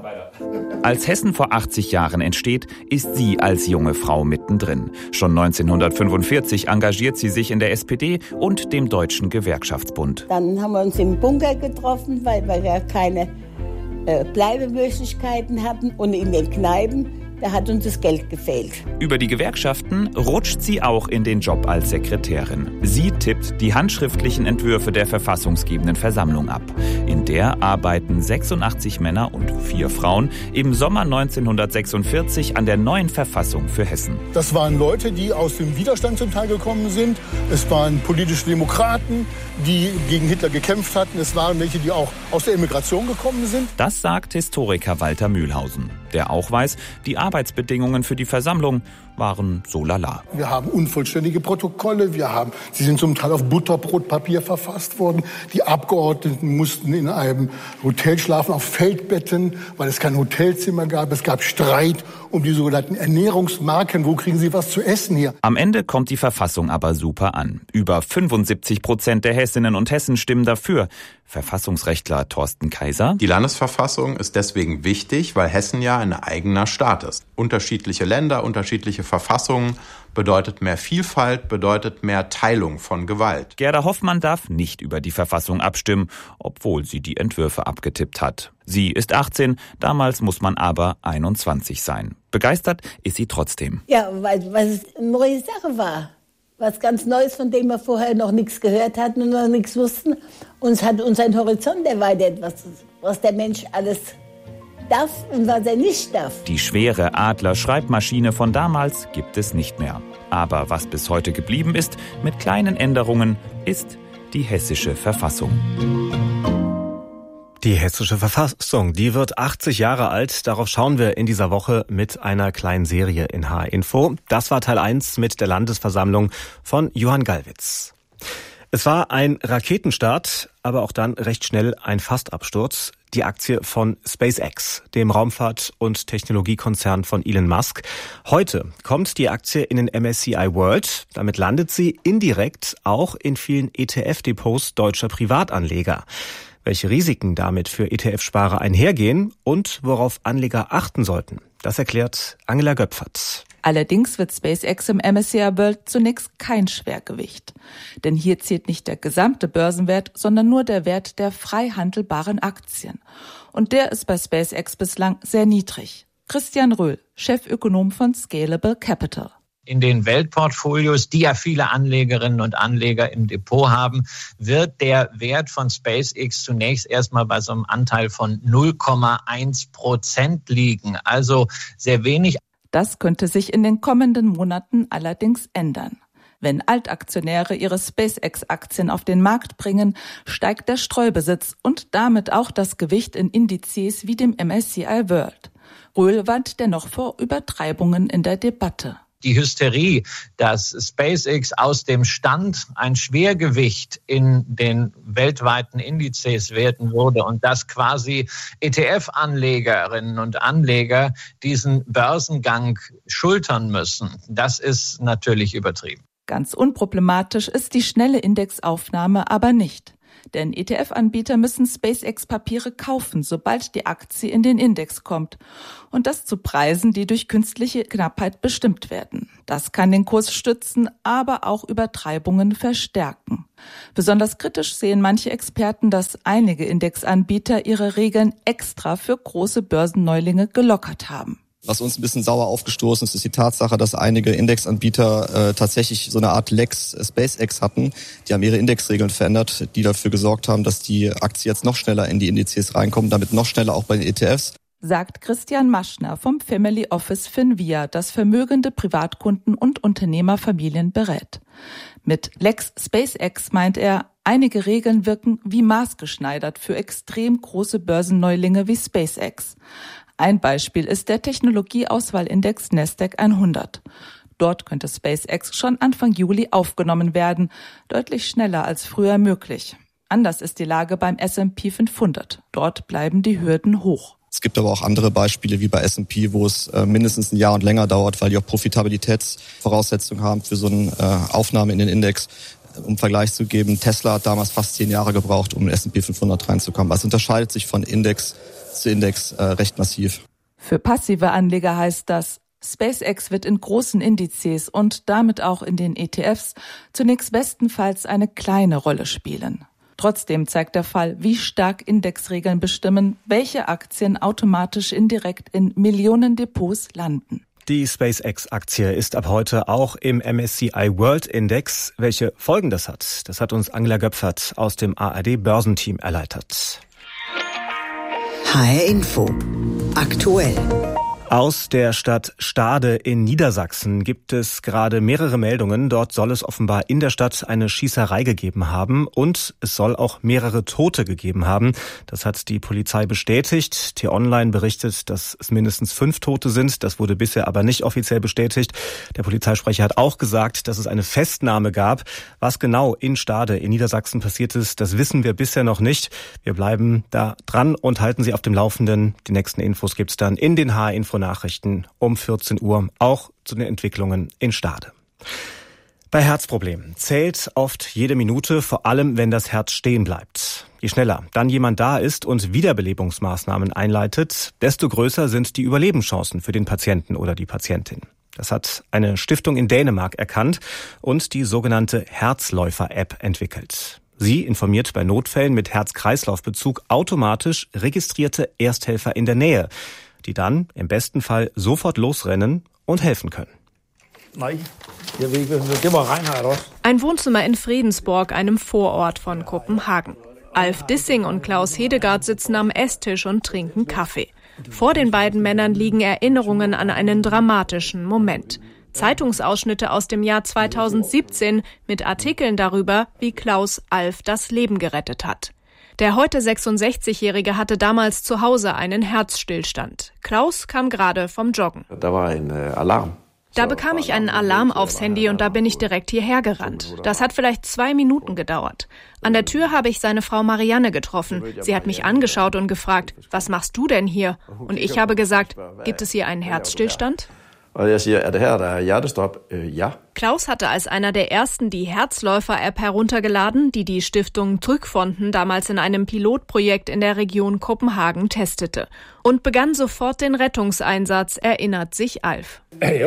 Als Hessen vor achtzig Jahren entsteht, ist sie als junge Frau mittendrin. Schon neunzehnhundertfünfundvierzig engagiert sie sich in der S P D und dem Deutschen Gewerkschaftsbund. Dann haben wir uns im Bunker getroffen, weil wir ja keine äh, Bleibemöglichkeiten hatten. Und in den Kneipen, da hat uns das Geld gefehlt. Über die Gewerkschaften rutscht sie auch in den Job als Sekretärin. Sie tippt die handschriftlichen Entwürfe der verfassungsgebenden Versammlung ab. In der arbeiten sechsundachtzig Männer und vier Frauen im Sommer neunzehnhundertsechsundvierzig an der neuen Verfassung für Hessen. Das waren Leute, die aus dem Widerstand zum Teil gekommen sind. Es waren politische Demokraten, die gegen Hitler gekämpft hatten. Es waren welche, die auch aus der Immigration gekommen sind. Das sagt Historiker Walter Mühlhausen, der auch weiß, die Arbeitsbedingungen für die Versammlung waren so lala. Wir haben unvollständige Protokolle, wir haben, sie sind zum Teil auf Butterbrotpapier verfasst worden. Die Abgeordneten mussten in einem Hotel schlafen, auf Feldbetten, weil es kein Hotelzimmer gab. Es gab Streit um die sogenannten Ernährungsmarken. Wo kriegen Sie was zu essen hier? Am Ende kommt die Verfassung aber super an. Über fünfundsiebzig Prozent der Hessinnen und Hessen stimmen dafür. Verfassungsrechtler Thorsten Kaiser. Die Landesverfassung ist deswegen wichtig, weil Hessen ja ein eigener Staat ist. Unterschiedliche Länder, unterschiedliche Verfassungen bedeutet mehr Vielfalt, bedeutet mehr Teilung von Gewalt. Gerda Hoffmann darf nicht über die Verfassung abstimmen, obwohl sie die Entwürfe abgetippt hat. Sie ist achtzehn, damals muss man aber einundzwanzig sein. Begeistert ist sie trotzdem. Ja, weil, weil es eine neue Sache war. Was ganz Neues, von dem wir vorher noch nichts gehört hatten und noch nichts wussten. Uns hat unseren Horizont erweitert, was, was der Mensch alles darf und was er nicht darf. Die schwere Adler-Schreibmaschine von damals gibt es nicht mehr. Aber was bis heute geblieben ist, mit kleinen Änderungen, ist die hessische Verfassung. Die hessische Verfassung, die wird achtzig Jahre alt. Darauf schauen wir in dieser Woche mit einer kleinen Serie in H R-Info. Das war Teil eins mit der Landesversammlung von Johann Gallwitz. Es war ein Raketenstart, aber auch dann recht schnell ein Fastabsturz. Die Aktie von SpaceX, dem Raumfahrt- und Technologiekonzern von Elon Musk. Heute kommt die Aktie in den M S C I World. Damit landet sie indirekt auch in vielen E T F-Depots deutscher Privatanleger. Welche Risiken damit für E T F-Sparer einhergehen und worauf Anleger achten sollten, das erklärt Angela Göpfert. Allerdings wird SpaceX im M S C I World zunächst kein Schwergewicht. Denn hier zählt nicht der gesamte Börsenwert, sondern nur der Wert der frei handelbaren Aktien. Und der ist bei SpaceX bislang sehr niedrig. Christian Röhl, Chefökonom von Scalable Capital. In den Weltportfolios, die ja viele Anlegerinnen und Anleger im Depot haben, wird der Wert von SpaceX zunächst erstmal bei so einem Anteil von null Komma eins Prozent liegen. Also sehr wenig. Das könnte sich in den kommenden Monaten allerdings ändern. Wenn Altaktionäre ihre SpaceX-Aktien auf den Markt bringen, steigt der Streubesitz und damit auch das Gewicht in Indizes wie dem M S C I World. Röhl warnt dennoch vor Übertreibungen in der Debatte. die Hysterie, dass SpaceX aus dem Stand ein Schwergewicht in den weltweiten Indizes werden würde und dass quasi E T F-Anlegerinnen und Anleger diesen Börsengang schultern müssen, das ist natürlich übertrieben. Ganz unproblematisch ist die schnelle Indexaufnahme aber nicht. Denn E T F-Anbieter müssen SpaceX-Papiere kaufen, sobald die Aktie in den Index kommt. Und das zu Preisen, die durch künstliche Knappheit bestimmt werden. Das kann den Kurs stützen, aber auch Übertreibungen verstärken. Besonders kritisch sehen manche Experten, dass einige Indexanbieter ihre Regeln extra für große Börsenneulinge gelockert haben. Was uns ein bisschen sauer aufgestoßen ist, ist die Tatsache, dass einige Indexanbieter äh, tatsächlich so eine Art Lex SpaceX hatten. Die haben ihre Indexregeln verändert, die dafür gesorgt haben, dass die Aktie jetzt noch schneller in die Indizes reinkommt, damit noch schneller auch bei den E T Fs. Sagt Christian Maschner vom Family Office Finvia, das vermögende Privatkunden und Unternehmerfamilien berät. Mit Lex SpaceX meint er, einige Regeln wirken wie maßgeschneidert für extrem große Börsenneulinge wie SpaceX. Ein Beispiel ist der Technologieauswahlindex Nasdaq hundert. Dort könnte SpaceX schon Anfang Juli aufgenommen werden, deutlich schneller als früher möglich. Anders ist die Lage beim S und P fünfhundert. Dort bleiben die Hürden hoch. Es gibt aber auch andere Beispiele wie bei S und P, wo es äh, mindestens ein Jahr und länger dauert, weil die auch Profitabilitätsvoraussetzungen haben für so eine äh, Aufnahme in den Index. Um Vergleich zu geben, Tesla hat damals fast zehn Jahre gebraucht, um in den S und P fünfhundert reinzukommen. Also unterscheidet sich von Index zu Index äh, recht massiv. Für passive Anleger heißt das, SpaceX wird in großen Indizes und damit auch in den E T Fs zunächst bestenfalls eine kleine Rolle spielen. Trotzdem zeigt der Fall, wie stark Indexregeln bestimmen, welche Aktien automatisch indirekt in Millionen Depots landen. Die SpaceX-Aktie ist ab heute auch im M S C I World Index. Welche Folgen das hat, das hat uns Angela Göpfert aus dem A R D-Börsenteam erläutert. H R Info. Aktuell. Aus der Stadt Stade in Niedersachsen gibt es gerade mehrere Meldungen. Dort soll es offenbar in der Stadt eine Schießerei gegeben haben und es soll auch mehrere Tote gegeben haben. Das hat die Polizei bestätigt. T-Online berichtet, dass es mindestens fünf Tote sind. Das wurde bisher aber nicht offiziell bestätigt. Der Polizeisprecher hat auch gesagt, dass es eine Festnahme gab. Was genau in Stade in Niedersachsen passiert ist, das wissen wir bisher noch nicht. Wir bleiben da dran und halten Sie auf dem Laufenden. Die nächsten Infos gibt's dann in den H R-Info Nachrichten um vierzehn Uhr, auch zu den Entwicklungen in Stade. Bei Herzproblemen zählt oft jede Minute, vor allem wenn das Herz stehen bleibt. Je schneller dann jemand da ist und Wiederbelebungsmaßnahmen einleitet, desto größer sind die Überlebenschancen für den Patienten oder die Patientin. Das hat eine Stiftung in Dänemark erkannt und die sogenannte Herzläufer-App entwickelt. Sie informiert bei Notfällen mit Herz-Kreislauf-Bezug automatisch registrierte Ersthelfer in der Nähe, die dann im besten Fall sofort losrennen und helfen können. Ein Wohnzimmer in Fredensborg, einem Vorort von Kopenhagen. Alf Dissing und Klaus Hedegaard sitzen am Esstisch und trinken Kaffee. Vor den beiden Männern liegen Erinnerungen an einen dramatischen Moment. Zeitungsausschnitte aus dem Jahr zweitausendsiebzehn mit Artikeln darüber, wie Klaus Alf das Leben gerettet hat. Der heute sechsundsechzigjährige hatte damals zu Hause einen Herzstillstand. Klaus kam gerade vom Joggen. Da war ein äh, Alarm. Da bekam ich einen Alarm aufs Handy und da bin ich direkt hierher gerannt. Das hat vielleicht zwei Minuten gedauert. An der Tür habe ich seine Frau Marianne getroffen. Sie hat mich angeschaut und gefragt, was machst du denn hier? Und ich habe gesagt, gibt es hier einen Herzstillstand? Og jeg siger, er det her, der er hjertestop? Øh, ja. Klaus hatte als einer der ersten die Herzläufer-App heruntergeladen, die die Stiftung Trygfonden damals in einem Pilotprojekt in der Region Kopenhagen testete. Und begann sofort den Rettungseinsatz, erinnert sich Alf.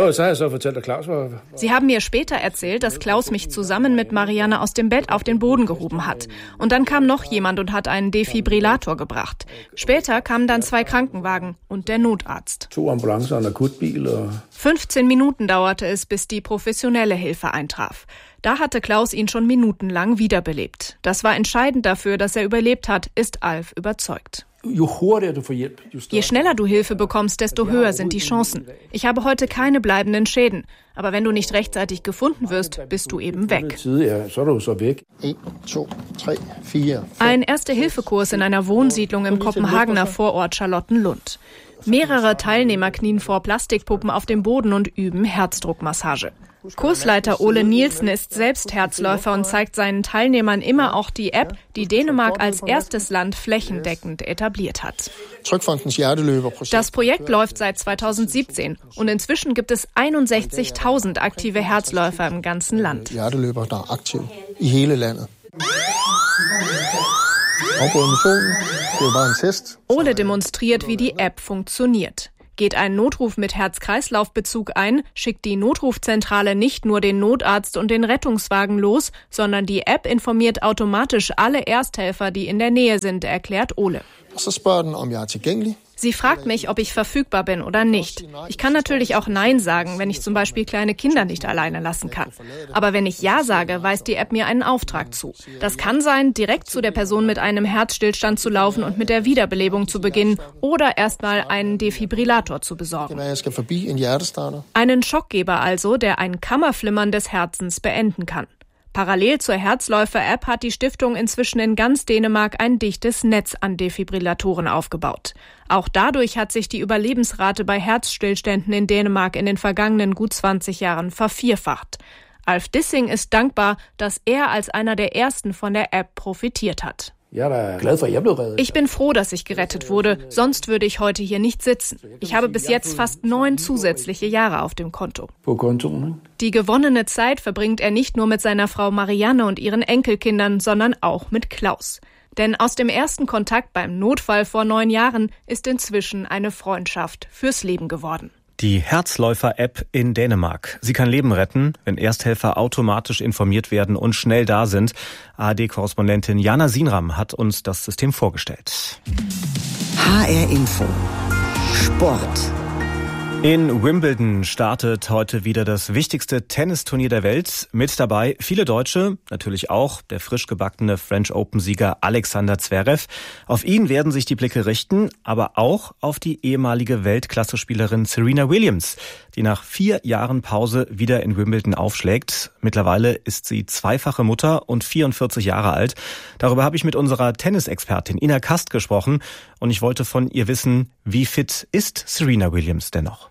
Sie haben mir später erzählt, dass Klaus mich zusammen mit Marianne aus dem Bett auf den Boden gehoben hat. Und dann kam noch jemand und hat einen Defibrillator gebracht. Später kamen dann zwei Krankenwagen und der Notarzt. fünfzehn Minuten dauerte es, bis die professionelle Hilfe eintraf. Da hatte Klaus ihn schon minutenlang wiederbelebt. Das war entscheidend dafür, dass er überlebt hat, ist Alf überzeugt. Je schneller du Hilfe bekommst, desto höher sind die Chancen. Ich habe heute keine bleibenden Schäden. Aber wenn du nicht rechtzeitig gefunden wirst, bist du eben weg. Ein Erste-Hilfe-Kurs in einer Wohnsiedlung im Kopenhagener Vorort Charlottenlund. Mehrere Teilnehmer knien vor Plastikpuppen auf dem Boden und üben Herzdruckmassage. Kursleiter Ole Nielsen ist selbst Herzläufer und zeigt seinen Teilnehmern immer auch die App, die Dänemark als erstes Land flächendeckend etabliert hat. Das Projekt läuft seit zweitausendsiebzehn und inzwischen gibt es einundsechzigtausend aktive Herzläufer im ganzen Land. Ole demonstriert, wie die App funktioniert. Geht ein Notruf mit Herz-Kreislauf-Bezug ein, schickt die Notrufzentrale nicht nur den Notarzt und den Rettungswagen los, sondern die App informiert automatisch alle Ersthelfer, die in der Nähe sind, erklärt Ole. Sie fragt mich, ob ich verfügbar bin oder nicht. Ich kann natürlich auch Nein sagen, wenn ich zum Beispiel kleine Kinder nicht alleine lassen kann. Aber wenn ich Ja sage, weist die App mir einen Auftrag zu. Das kann sein, direkt zu der Person mit einem Herzstillstand zu laufen und mit der Wiederbelebung zu beginnen oder erstmal einen Defibrillator zu besorgen. Einen Schockgeber also, der ein Kammerflimmern des Herzens beenden kann. Parallel zur Herzläufer-App hat die Stiftung inzwischen in ganz Dänemark ein dichtes Netz an Defibrillatoren aufgebaut. Auch dadurch hat sich die Überlebensrate bei Herzstillständen in Dänemark in den vergangenen gut zwanzig Jahren vervierfacht. Alf Dissing ist dankbar, dass er als einer der ersten von der App profitiert hat. Ich bin froh, dass ich gerettet wurde, sonst würde ich heute hier nicht sitzen. Ich habe bis jetzt fast neun zusätzliche Jahre auf dem Konto. Die gewonnene Zeit verbringt er nicht nur mit seiner Frau Marianne und ihren Enkelkindern, sondern auch mit Klaus. Denn aus dem ersten Kontakt beim Notfall vor neun Jahren ist inzwischen eine Freundschaft fürs Leben geworden. Die Herzläufer-App in Dänemark. Sie kann Leben retten, wenn Ersthelfer automatisch informiert werden und schnell da sind. A R D-Korrespondentin Jana Sinram hat uns das System vorgestellt. H R Info. Sport. In Wimbledon startet heute wieder das wichtigste Tennisturnier der Welt. Mit dabei viele Deutsche, natürlich auch der frisch gebackene French Open-Sieger Alexander Zverev. Auf ihn werden sich die Blicke richten, aber auch auf die ehemalige Weltklasse-Spielerin Serena Williams, die nach vier Jahren Pause wieder in Wimbledon aufschlägt. Mittlerweile ist sie zweifache Mutter und vierundvierzig Jahre alt. Darüber habe ich mit unserer Tennisexpertin Ina Kast gesprochen und ich wollte von ihr wissen, wie fit ist Serena Williams denn noch?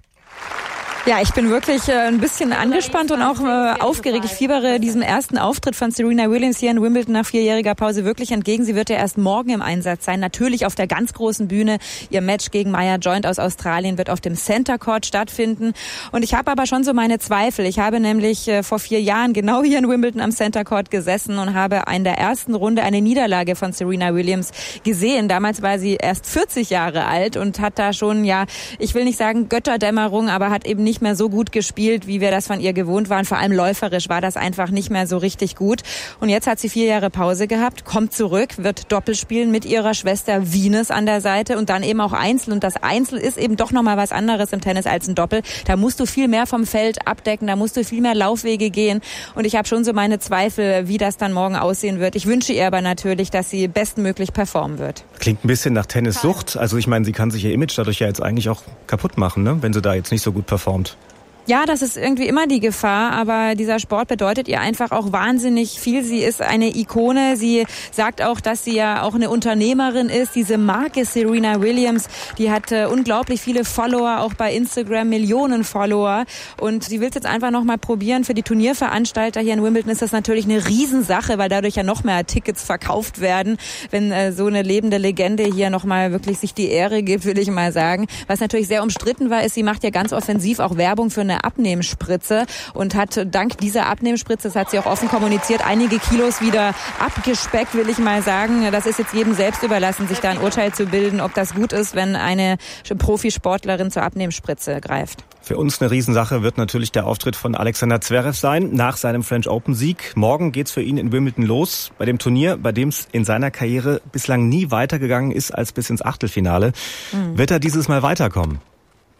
Ja, ich bin wirklich äh, ein bisschen angespannt und auch äh, aufgeregt. Ich fiebere diesem ersten Auftritt von Serena Williams hier in Wimbledon nach vierjähriger Pause wirklich entgegen. Sie wird ja erst morgen im Einsatz sein. Natürlich auf der ganz großen Bühne. Ihr Match gegen Maya Joint aus Australien wird auf dem Center Court stattfinden. Und ich habe aber schon so meine Zweifel. Ich habe nämlich äh, vor vier Jahren genau hier in Wimbledon am Center Court gesessen und habe in der ersten Runde eine Niederlage von Serena Williams gesehen. Damals war sie erst vierzig Jahre alt und hat da schon, ja, ich will nicht sagen Götterdämmerung, aber hat eben nicht mehr so gut gespielt, wie wir das von ihr gewohnt waren. Vor allem läuferisch war das einfach nicht mehr so richtig gut. Und jetzt hat sie vier Jahre Pause gehabt, kommt zurück, wird Doppel spielen mit ihrer Schwester Venus an der Seite und dann eben auch Einzel. Und das Einzel ist eben doch nochmal was anderes im Tennis als ein Doppel. Da musst du viel mehr vom Feld abdecken, da musst du viel mehr Laufwege gehen. Und ich habe schon so meine Zweifel, wie das dann morgen aussehen wird. Ich wünsche ihr aber natürlich, dass sie bestmöglich performen wird. Klingt ein bisschen nach Tennissucht. Also ich meine, sie kann sich ihr Image dadurch ja jetzt eigentlich auch kaputt machen, ne? Wenn sie da jetzt nicht so gut performt. Ja, das ist irgendwie immer die Gefahr, aber dieser Sport bedeutet ihr einfach auch wahnsinnig viel. Sie ist eine Ikone. Sie sagt auch, dass sie ja auch eine Unternehmerin ist. Diese Marke Serena Williams, die hat äh, unglaublich viele Follower, auch bei Instagram Millionen Follower. Und sie will es jetzt einfach nochmal probieren. Für die Turnierveranstalter hier in Wimbledon ist das natürlich eine Riesensache, weil dadurch ja noch mehr Tickets verkauft werden, wenn äh, so eine lebende Legende hier nochmal wirklich sich die Ehre gibt, will ich mal sagen. Was natürlich sehr umstritten war, ist, sie macht ja ganz offensiv auch Werbung für eine Abnehmspritze und hat dank dieser Abnehmspritze, das hat sie auch offen kommuniziert, einige Kilos wieder abgespeckt, will ich mal sagen. Das ist jetzt jedem selbst überlassen, sich da ein Urteil zu bilden, ob das gut ist, wenn eine Profisportlerin zur Abnehmspritze greift. Für uns eine Riesensache wird natürlich der Auftritt von Alexander Zverev sein, nach seinem French Open Sieg. Morgen geht's für ihn in Wimbledon los, bei dem Turnier, bei dem es in seiner Karriere bislang nie weitergegangen ist als bis ins Achtelfinale. Mhm. Wird er dieses Mal weiterkommen?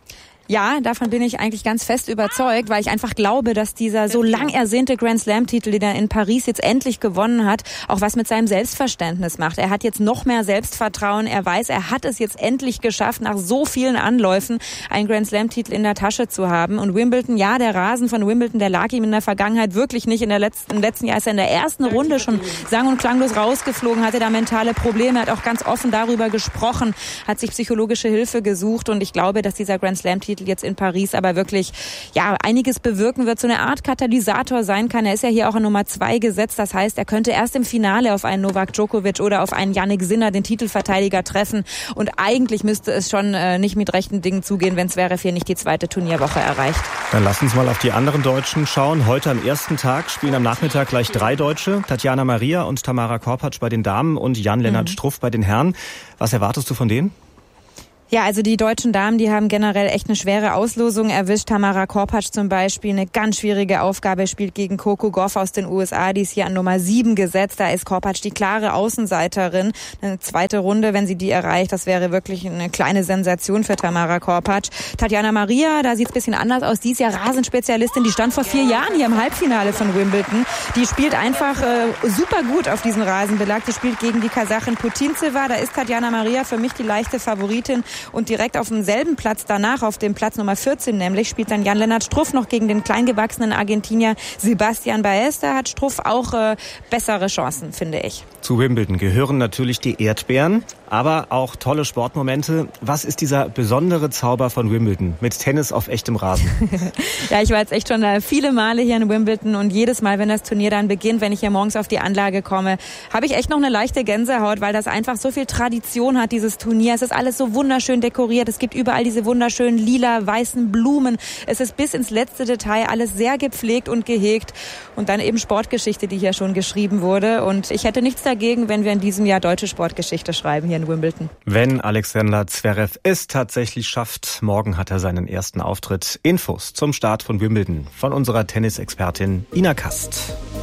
Ja, davon bin ich eigentlich ganz fest überzeugt, weil ich einfach glaube, dass dieser so lang ersehnte Grand Slam-Titel, den er in Paris jetzt endlich gewonnen hat, auch was mit seinem Selbstverständnis macht. Er hat jetzt noch mehr Selbstvertrauen. Er weiß, er hat es jetzt endlich geschafft, nach so vielen Anläufen einen Grand Slam-Titel in der Tasche zu haben. Und Wimbledon, ja, der Rasen von Wimbledon, der lag ihm in der Vergangenheit wirklich nicht. In der letzten, im letzten Jahr ist er in der ersten Runde schon sang- und klanglos rausgeflogen, hatte da mentale Probleme, hat auch ganz offen darüber gesprochen, hat sich psychologische Hilfe gesucht. Und ich glaube, dass dieser Grand Slam-Titel jetzt in Paris aber wirklich ja einiges bewirken wird, so eine Art Katalysator sein kann. Er ist ja hier auch an Nummer zwei gesetzt. Das heißt, er könnte erst im Finale auf einen Novak Djokovic oder auf einen Jannik Sinner, den Titelverteidiger, treffen. Und eigentlich müsste es schon äh, nicht mit rechten Dingen zugehen, wenn Zverev hier nicht die zweite Turnierwoche erreicht. Dann lass uns mal auf die anderen Deutschen schauen. Heute am ersten Tag spielen am Nachmittag gleich drei Deutsche. Tatjana Maria und Tamara Korpatsch bei den Damen und Jan-Lennart mhm. Struff bei den Herren. Was erwartest du von denen? Ja, also die deutschen Damen, die haben generell echt eine schwere Auslosung erwischt. Tamara Korpatsch zum Beispiel, eine ganz schwierige Aufgabe, spielt gegen Coco Gauff aus den U S A, die ist hier an Nummer sieben gesetzt. Da ist Korpatsch die klare Außenseiterin. Eine zweite Runde, wenn sie die erreicht, das wäre wirklich eine kleine Sensation für Tamara Korpatsch. Tatjana Maria, da sieht's ein bisschen anders aus. Die ist ja Rasenspezialistin, die stand vor vier Jahren hier im Halbfinale von Wimbledon. Die spielt einfach äh, super gut auf diesem Rasenbelag. Die spielt gegen die Kasachin Putintseva. Da ist Tatjana Maria für mich die leichte Favoritin. Und direkt auf demselben Platz danach, auf dem Platz Nummer vierzehn nämlich, spielt dann Jan-Lennart Struff noch gegen den kleingewachsenen Argentinier Sebastian Baez. Da hat Struff auch äh, bessere Chancen, finde ich. Zu Wimbledon gehören natürlich die Erdbeeren, aber auch tolle Sportmomente. Was ist dieser besondere Zauber von Wimbledon mit Tennis auf echtem Rasen? Ja, ich war jetzt echt schon äh, viele Male hier in Wimbledon und jedes Mal, wenn das Turnier dann beginnt, wenn ich hier morgens auf die Anlage komme, habe ich echt noch eine leichte Gänsehaut, weil das einfach so viel Tradition hat, dieses Turnier. Es ist alles so wunderschön dekoriert. Es gibt überall diese wunderschönen lila, weißen Blumen. Es ist bis ins letzte Detail alles sehr gepflegt und gehegt. Und dann eben Sportgeschichte, die hier schon geschrieben wurde. Und ich hätte nichts dagegen, wenn wir in diesem Jahr deutsche Sportgeschichte schreiben hier in Wimbledon. Wenn Alexander Zverev es tatsächlich schafft, morgen hat er seinen ersten Auftritt. Infos zum Start von Wimbledon von unserer Tennisexpertin Ina Kast.